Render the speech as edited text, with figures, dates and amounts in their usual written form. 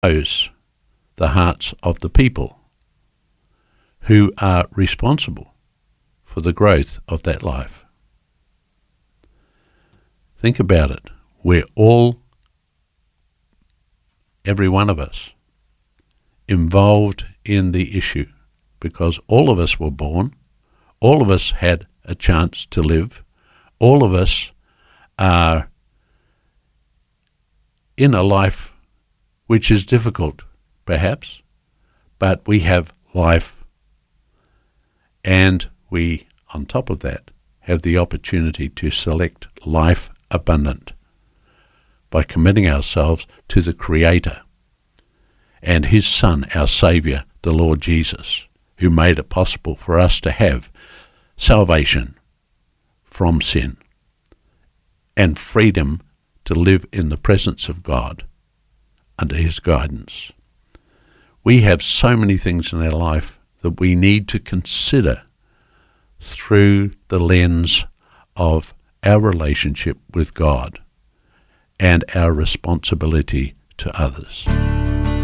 knows the hearts of the people who are responsible for the growth of that life. Think about it. We're all, every one of us, involved in the issue because all of us were born, all of us had a chance to live, all of us are in a life which is difficult, perhaps, but we have life, and we, on top of that, have the opportunity to select life abundant by committing ourselves to the Creator and His Son, our Saviour, the Lord Jesus, who made it possible for us to have salvation from sin and freedom to live in the presence of God under His guidance. We have so many things in our life that we need to consider through the lens of our relationship with God and our responsibility to others.